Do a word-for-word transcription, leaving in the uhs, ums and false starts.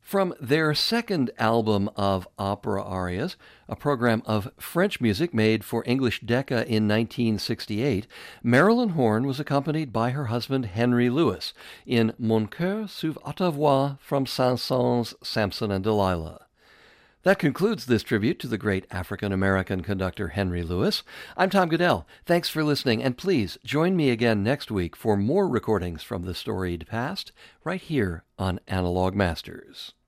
From their second album of opera arias, a program of French music made for English Decca in nineteen sixty-eight, Marilyn Horne was accompanied by her husband Henry Lewis in Mon cœur sur ta voix from Saint-Saëns' Samson and Delilah. That concludes this tribute to the great African-American conductor Henry Lewis. I'm Tom Goodell. Thanks for listening, and please join me again next week for more recordings from the storied past, right here on Analog Masters.